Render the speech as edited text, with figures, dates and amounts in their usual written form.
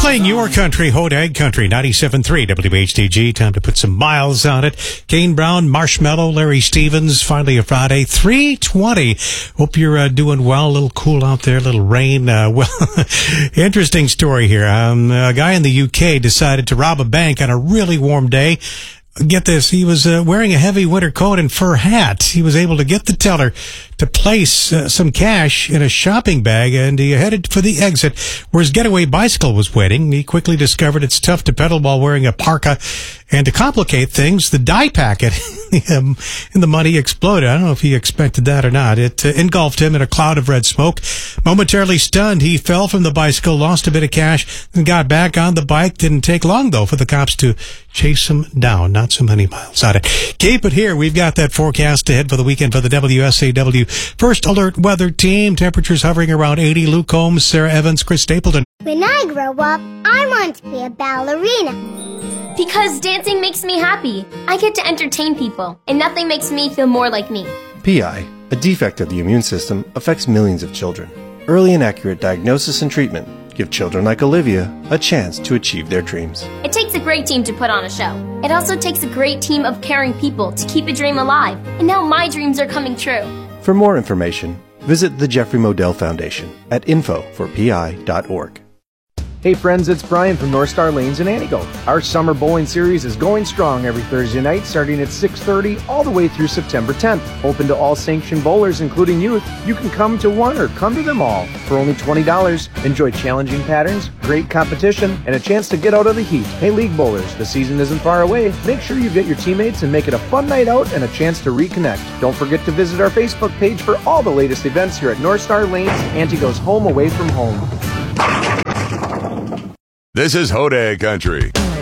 Playing your country, Hodag Country, 97.3 WHDG. Time to put some miles on it. Kane Brown, Marshmallow, Larry Stevens. Finally a Friday, 3:20. Hope you're doing well. A little cool out there, a little rain. Interesting story here. A guy in the UK decided to rob a bank on a really warm day. Get this, he was wearing a heavy winter coat and fur hat. He was able to get the teller to place some cash in a shopping bag, and he headed for the exit where his getaway bicycle was waiting. He quickly discovered it's tough to pedal while wearing a parka, and to complicate things, the dye packet in the money exploded. I don't know if he expected that or not. It engulfed him in a cloud of red smoke. Momentarily stunned, he fell from the bicycle, lost a bit of cash, and got back on the bike. Didn't take long, though, for the cops to chase him down. Not so many miles on it. Keep it here. We've got that forecast ahead for the weekend for the WSAW First Alert Weather Team. Temperatures hovering around 80. Luke Combs, Sarah Evans, Chris Stapleton. When I grow up, I want to be a ballerina. Because dancing makes me happy. I get to entertain people, and nothing makes me feel more like me. PI, a defect of the immune system, affects millions of children. Early and accurate diagnosis and treatment give children like Olivia a chance to achieve their dreams. It takes a great team to put on a show. It also takes a great team of caring people to keep a dream alive. And now my dreams are coming true. For more information, visit the Jeffrey Modell Foundation at info4pi.org. Hey friends, it's Brian from North Star Lanes in Antigo. Our summer bowling series is going strong every Thursday night starting at 6:30 all the way through September 10th. Open to all sanctioned bowlers, including youth. You can come to one or come to them all for only $20. Enjoy challenging patterns, great competition, and a chance to get out of the heat. Hey League bowlers, the season isn't far away. Make sure you get your teammates and make it a fun night out and a chance to reconnect. Don't forget to visit our Facebook page for all the latest events here at North Star Lanes, Antigo's home away from home. This is Hodag Country.